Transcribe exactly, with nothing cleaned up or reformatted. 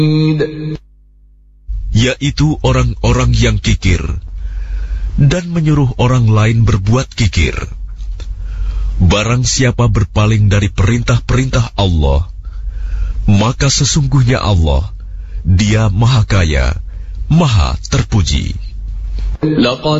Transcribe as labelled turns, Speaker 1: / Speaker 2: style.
Speaker 1: yaitu orang-orang yang kikir dan menyuruh orang lain berbuat kikir. Barang siapa berpaling dari perintah-perintah Allah, maka sesungguhnya Allah, Dia Maha Kaya, Maha Terpuji.
Speaker 2: Laqad